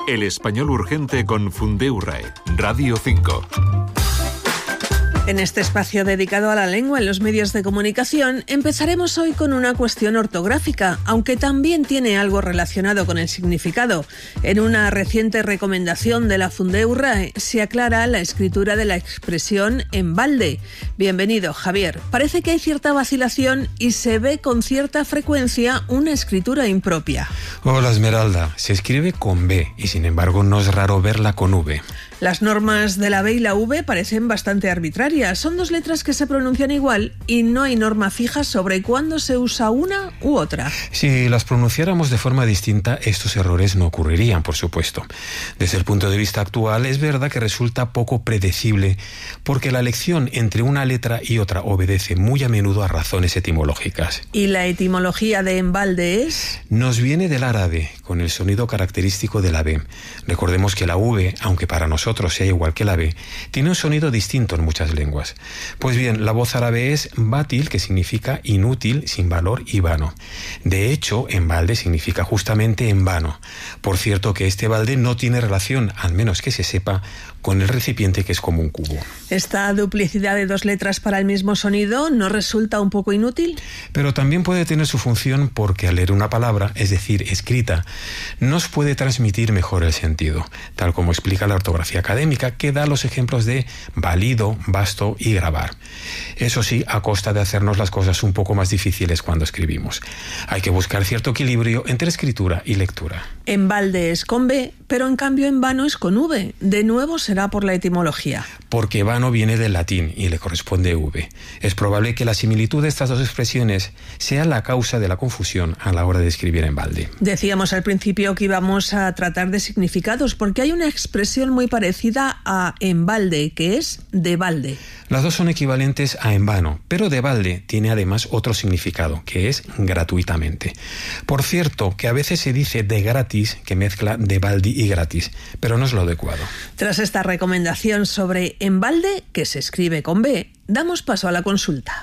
El español urgente con Fundeurae, Radio 5. En este espacio dedicado a la lengua en los medios de comunicación, empezaremos hoy con una cuestión ortográfica, aunque también tiene algo relacionado con el significado. En una reciente recomendación de la Fundeurae se aclara la escritura de la expresión en balde. Bienvenido, Javier. Parece que hay cierta vacilación y se ve con cierta frecuencia una escritura impropia. Hola, Esmeralda. Se escribe con B y sin embargo no es raro verla con V. Las normas de la B y la V parecen bastante arbitrarias. Son dos letras que se pronuncian igual y no hay norma fija sobre cuándo se usa una u otra. Si las pronunciáramos de forma distinta, estos errores no ocurrirían, por supuesto. Desde el punto de vista actual, es verdad que resulta poco predecible porque la elección entre una letra y otra obedece muy a menudo a razones etimológicas. ¿Y la etimología de embalde es? Nos viene del árabe, con el sonido característico de la B. Recordemos que la V, aunque para nosotros sea igual que la B, tiene un sonido distinto en muchas lenguas. Pues bien, la voz árabe es bátil, que significa inútil, sin valor y vano. De hecho, en balde significa justamente en vano. Por cierto que este balde no tiene relación, al menos que se sepa, con el recipiente, que es como un cubo. ¿Esta duplicidad de dos letras para el mismo sonido no resulta un poco inútil? Pero también puede tener su función porque al leer una palabra, es decir, escrita, nos puede transmitir mejor el sentido, tal como explica la ortografía académica, que da los ejemplos de válido, vasto y grabar. Eso sí, a costa de hacernos las cosas un poco más difíciles cuando escribimos. Hay que buscar cierto equilibrio entre escritura y lectura. En balde es con B, pero en cambio en vano es con V. De nuevo será por la etimología. Porque vano viene del latín y le corresponde V. Es probable que la similitud de estas dos expresiones sea la causa de la confusión a la hora de escribir en balde. Decíamos al principio que íbamos a tratar de significados porque hay una expresión muy parecida a en balde, que es de balde. Las dos son equivalentes a en vano, pero de balde tiene además otro significado, que es gratuitamente. Por cierto, que a veces se dice de gratis, que mezcla de baldi y gratis, pero no es lo adecuado. Tras esta recomendación sobre en balde, que se escribe con B, damos paso a la consulta.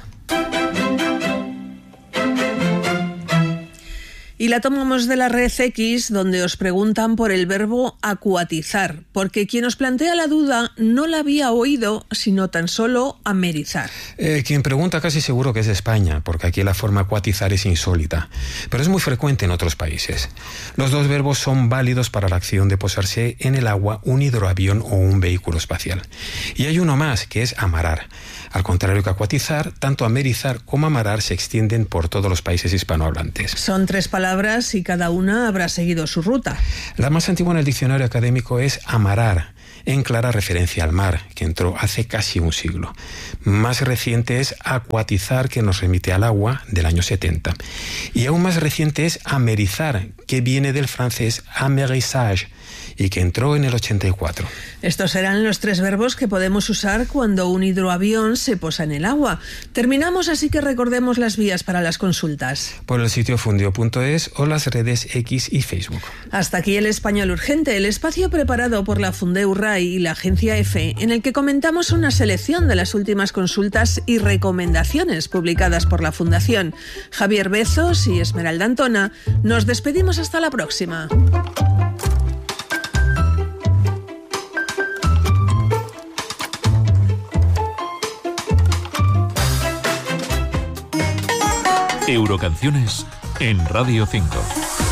Y la tomamos de la red X, donde os preguntan por el verbo acuatizar, porque quien os plantea la duda no la había oído, sino tan solo amerizar. Quien pregunta casi seguro que es de España, porque aquí la forma acuatizar es insólita, pero es muy frecuente en otros países. Los dos verbos son válidos para la acción de posarse en el agua un hidroavión o un vehículo espacial. Y hay uno más, que es amarar. Al contrario que acuatizar, tanto amerizar como amarar se extienden por todos los países hispanohablantes. Son tres palabras y cada una habrá seguido su ruta. La más antigua en el diccionario académico es amarar, en clara referencia al mar, que entró hace casi un siglo. Más reciente es acuatizar, que nos remite al agua, del año 70. Y aún más reciente es amerizar, que viene del francés amérissage, y que entró en el 84. Estos serán los tres verbos que podemos usar cuando un hidroavión se posa en el agua. Terminamos, así que recordemos las vías para las consultas. Por el sitio fundio.es o las redes X y Facebook. Hasta aquí el Español Urgente, el espacio preparado por la Fundeurae y la agencia EFE, en el que comentamos una selección de las últimas consultas y recomendaciones publicadas por la Fundación. Javier Bezos y Esmeralda Antona, nos despedimos hasta la próxima. Eurocanciones en Radio 5.